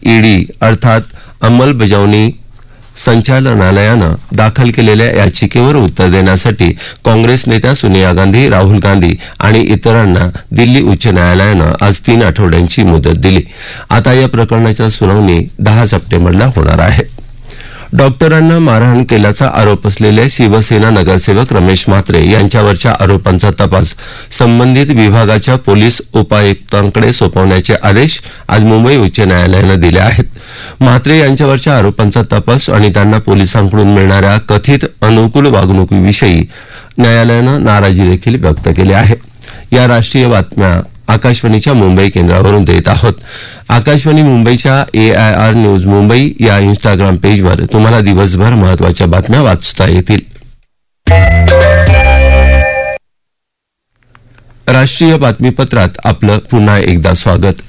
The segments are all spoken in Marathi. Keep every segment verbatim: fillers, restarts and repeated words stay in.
ईडी अर्थात अंमलबजावणी संचालनालयानं दाखल केलेल्या याचिकेवर उत्तर देण्यासाठी काँग्रेस नेत्या सोनिया गांधी, राहुल गांधी आणि इतरांना दिल्ली उच्च न्यायालयानं आज तीन आठवड्यांची मुदत दिली. आता या प्रकरणाची सुनावणी दहा सप्टेंबरला होणार आहे. डॉक्टरांना मारहाण केल्याचा आरोप असलेले शिवसेना नगरसेवक रमेश म्हात्रे यांच्यावरच्या आरोपांचा तपास संबंधित विभागाच्या पोलीस उपायुक्तांकडे सोपवण्याचे आदेश आज मुंबई उच्च न्यायालयानं दिले आहेत. म्हात्रे यांच्यावरच्या आरोपांचा तपास आणि त्यांना पोलिसांकडून मिळणाऱ्या कथित अनुकूल वागणुकीविषयी न्यायालयानं नाराजी देखील व्यक्त केली आहे. या राष्ट्रीय बातम्या आकाशवाणीच्या मुंबई केंद्रावरून देत आहोत. आकाशवाणी मुंबईच्या ए आय आर न्यूज मुंबई या इंस्टाग्राम पेजवर तुम्हाला दिवसभर महत्वाच्या बातम्या वाचता येतील. राष्ट्रीय बातमीपत्रात आपलं पुन्हा एकदा स्वागत.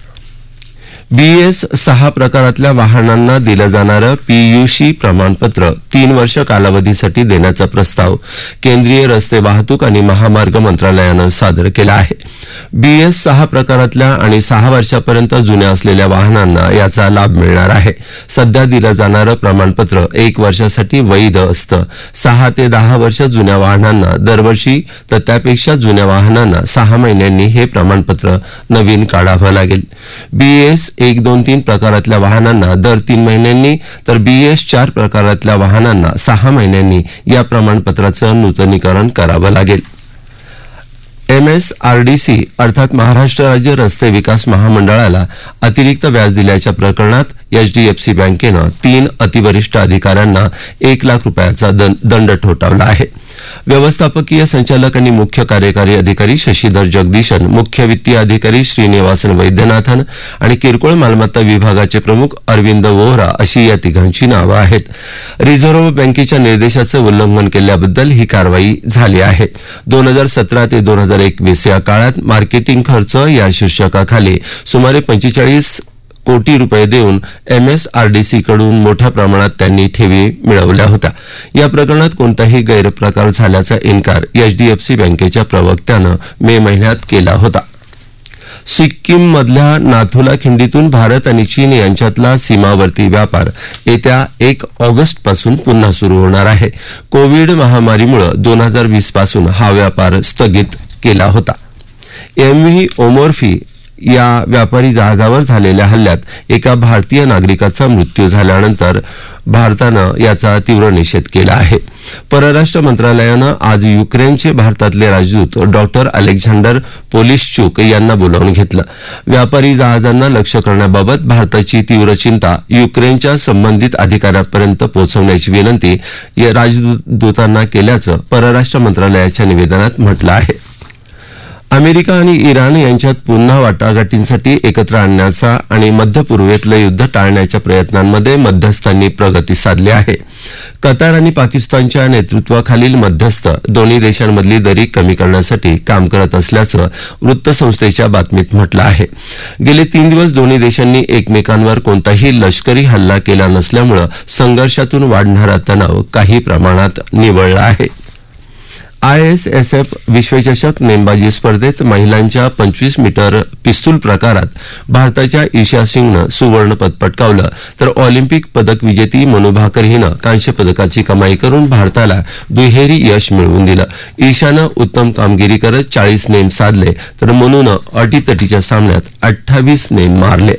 बीएस सहा प्रकारातल्या वाहनांना दिलं जाणारं पीयूसी प्रमाणपत्र तीन वर्ष कालावधीसाठी देण्याचा प्रस्ताव केंद्रीय रस्ते वाहतूक आणि महामार्ग मंत्रालयानं सादर केला आहे. बीएस सहा प्रकारातल्या आणि सहा वर्षापर्यंत जुन्या असलेल्या वाहनांना याचा लाभ मिळणार आहे. सध्या दिलं जाणारं प्रमाणपत्र एक वर्षासाठी वैध असतं. सहा ते दहा वर्ष जुन्या वाहनांना दरवर्षी तर त्यापेक्षा जुन्या वाहनांना सहा महिन्यांनी हे प्रमाणपत्र नवीन काढावं लागेल. बीएस एक दोन तीन प्रकारातल्या वाहनांना दर तीन महिन्यांनी तर बीएस चार प्रकारातल्या वाहनांना सहा महिन्यांनी या प्रमाणपत्राचं नूतनीकरण करावं लागेल. एमएसआरडीसी अर्थात महाराष्ट्र राज्य रस्ते विकास महामंडळाला अतिरिक्त व्याज दिल्याच्या प्रकरणात एचडीएफसी बँकेनं तीन अतिवरिष्ठ अधिकाऱ्यांना एक लाख रुपयाचा दंड ठोठावला आहे. व्यवस्थापकीय संचालक आणि मुख्य कार्यकारी अधिकारी शशीधर जगदीशन, मुख्य वित्तीय अधिकारी श्रीनिवासन वैद्यनाथन आणि किरकोळ मालमत्ता विभागाचे प्रमुख अरविंद वोहरा अशी या तिघांची नावं आहेत. रिझर्व्ह बँकेच्या निर्देशाचं उल्लंघन केल्याबद्दल ही कारवाई झाली आहे. दोन हजार सतरा ते दोन हजार एकवीस या काळात मार्केटिंग खर्च या शीर्षकाखाली सुमारे पंचेचाळीस कोटी रुपये देऊन एमएसआरडीसीकडून मोठ्या प्रमाणात त्यांनी ठेवी मिळवल्या होत्या. या प्रकरणात कोणताही गैरप्रकार झाल्याचा इन्कार एचडीएफसी बँकेच्या प्रवक्त्यानं मे महिन्यात केला होता. सिक्कीम मधल्या नाथुला खिंडीतून भारत आणि चीन यांच्यातला सीमावर्ती व्यापार येत्या एक ऑगस्ट पासून पुन्हा सुरू होणार आहे. कोविड महामारीमुळे दोन हजार वीस पासून हा व्यापार स्थगित केला होता. एमव्ही ओमोर्फी या व्यापारी जहाजावर झालेल्या हल्ल्यात एका भारतीय नागरिकाचा मृत्यू झाल्यानंतर भारतानं याचा तीव्र निषेध केला आहे. परराष्ट्र मंत्रालयानं आज युक्रेनचे भारतातले राजदूत डॉक्टर अलेक्झांडर पोलिशचुक यांना बोलावून घेतलं. व्यापारी जहाजांना लक्ष्य करण्याबाबत भारताची तीव्र चिंता युक्रेनच्या संबंधित अधिकाऱ्यांपर्यंत पोहोचवण्याची विनंती या राजदूतांना केल्याचं परराष्ट्र मंत्रालयाच्या निवेदनात म्हटलं आहे. अमेरिका आणि इराण यांच्यात पुन्हा वाटाघाटींसाठी एकत्र आणण्याचा आणि मध्य पूर्वेतलं युद्ध टाळण्याच्या प्रयत्नांमध्ये मध्यस्थांनी प्रगती साधली आहे. कतार आणि पाकिस्तानच्या नेतृत्वाखालील मध्यस्थ दोन्ही देशांमधली दरी कमी करण्यासाठी काम करत असल्याचं वृत्तसंस्थेच्या बातमीत म्हटलं आहे. गेले तीन दिवस दोन्ही देशांनी एकमेकांवर कोणताही लष्करी हल्ला केला नसल्यामुळे संघर्षातून वाढणारा तणाव काही प्रमाणात निवळला आहे. आयएसएसएफ विश्वचषक नेमबाजी स्पर्धेत महिलांच्या पंचवीस मीटर पिस्तूल प्रकारात भारताच्या ईशा सिंगनं सुवर्णपदक पटकावलं तर ऑलिम्पिक पदक विजेती मनू भाकर हिनं कांस्य पदकाची कमाई करून भारताला दुहेरी यश मिळवून दिलं. ईशानं उत्तम कामगिरी करत चाळीस नेम साधले तर मनूनं अटीतटीच्या सामन्यात अठ्ठावीस नेम मारले.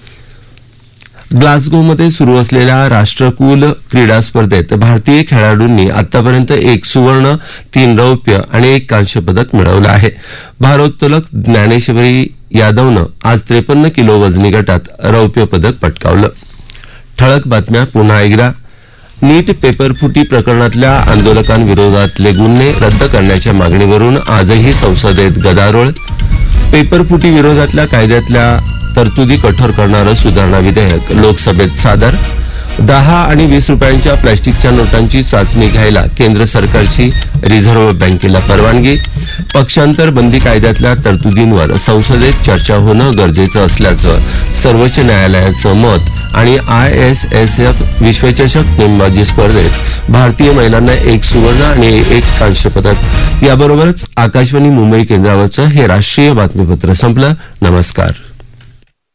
ग्लासगोमध्ये सुरू असलेल्या राष्ट्रकुल क्रीडा स्पर्धेत भारतीय खेळाडूंनी आतापर्यंत एक सुवर्ण, तीन रौप्य आणि एक कांस्य पदक मिळवलं आहे. भारोत्तोलक ज्ञानेश्वरी यादवनं आज त्रेपन्न किलो वजनी गटात रौप्य पदक पटकावलं. ठळक बातम्या पुन्हा एकदा. नीट पेपरफुटी प्रकरणातल्या आंदोलकांविरोधातले गुन्हे रद्द करण्याच्या मागणीवरून आजही संसदेत गदारोळ. पेपरफुटी विरोधातल्या कायद्यातल्या तरतुदी कठोर करणारं सुधारणा विधेयक लोकसभेत सादर. दहा आणि वीस रुपयांच्या प्लॅस्टिकच्या नोटांची चाचणी घ्यायला केंद्र सरकारची रिझर्व्ह बँकेला परवानगी. पक्षांतर बंदी कायद्यातल्या तरतुदींवर संसदेत चर्चा होणं गरजेचं असल्याचं सर्वोच्च न्यायालयाचं मत. आणि आयएसएसएफ विश्वचषक नेमबाजी स्पर्धेत भारतीय महिलांना एक सुवर्ण आणि एक कांस्य पदक. याबरोबरच आकाशवाणी मुंबई केंद्रावरचं हे राष्ट्रीय बातमीपत्र संपलं. नमस्कार.